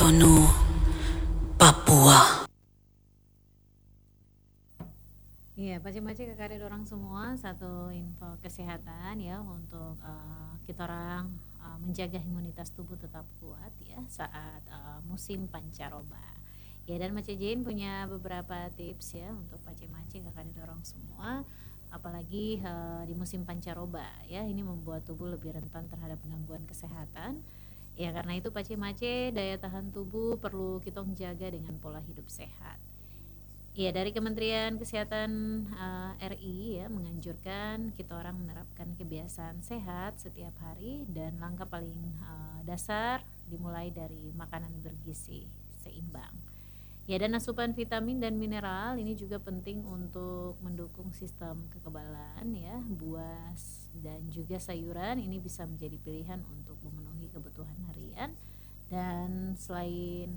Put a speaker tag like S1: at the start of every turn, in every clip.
S1: Tonu, Papua.
S2: Iya, pacik-pacik kakak orang semua, satu info kesehatan ya untuk kita orang menjaga imunitas tubuh tetap kuat ya saat musim pancaroba. Ya, dan Mace Jane punya beberapa tips ya untuk pacik-pacik kakak orang semua, apalagi di musim pancaroba ya, ini membuat tubuh lebih rentan terhadap gangguan kesehatan. Ya, karena itu pacik-pacik daya tahan tubuh perlu kita jaga dengan pola hidup sehat. Ya, dari Kementerian Kesehatan RI ya menganjurkan kita orang menerapkan kebiasaan sehat setiap hari, dan langkah paling dasar dimulai dari makanan bergizi seimbang. Ya, dan asupan vitamin dan mineral ini juga penting untuk mendukung sistem kekebalan ya. Buah dan juga sayuran ini bisa menjadi pilihan untuk memenuhi kebutuhan harian. Dan selain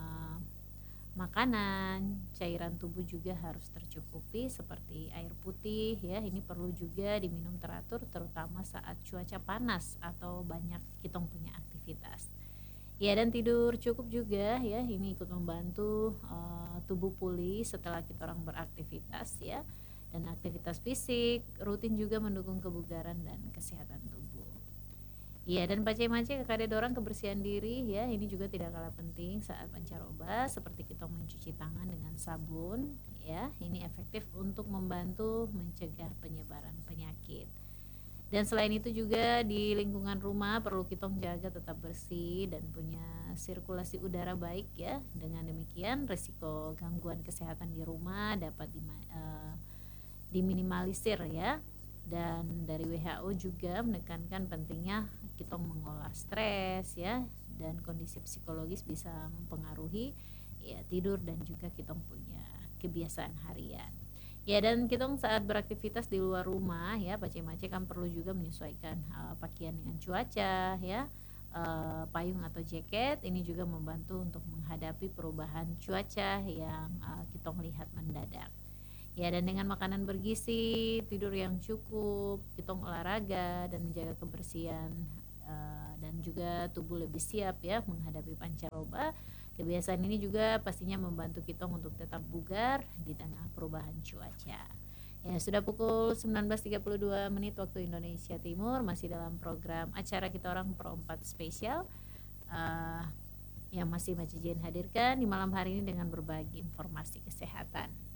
S2: makanan, cairan tubuh juga harus tercukupi seperti air putih ya. Ini perlu juga diminum teratur terutama saat cuaca panas atau banyak kita punya aktivitas. Ya, dan tidur cukup juga ya, ini ikut membantu tubuh pulih setelah kita orang beraktivitas ya. Dan aktivitas fisik rutin juga mendukung kebugaran dan kesehatan tubuh. Iya, dan pacai-macai kakak dorang kebersihan diri ya, ini juga tidak kalah penting saat pancaroba, seperti kita mencuci tangan dengan sabun ya, ini efektif untuk membantu mencegah penyebaran penyakit. Dan selain itu juga di lingkungan rumah perlu kita jaga tetap bersih dan punya sirkulasi udara baik ya. Dengan demikian risiko gangguan kesehatan di rumah dapat diminimalisir ya. Dan dari WHO juga menekankan pentingnya kita mengolah stres ya, dan kondisi psikologis bisa mempengaruhi ya tidur dan juga kita punya kebiasaan harian. Ya, dan kita saat beraktivitas di luar rumah ya, pacai-macai kan perlu juga menyesuaikan pakaian dengan cuaca ya. Payung atau jaket ini juga membantu untuk menghadapi perubahan cuaca yang kita melihat mendadak. Ya, dan dengan makanan bergizi, tidur yang cukup, kita olahraga dan menjaga kebersihan dan juga tubuh lebih siap ya menghadapi pancaroba. Kebiasaan ini juga pastinya membantu kita untuk tetap bugar di tengah perubahan cuaca. Ya, sudah pukul 19.32 menit waktu Indonesia Timur, masih dalam program acara kita orang Pro 4 spesial yang masih Macijen hadirkan di malam hari ini dengan berbagi informasi kesehatan.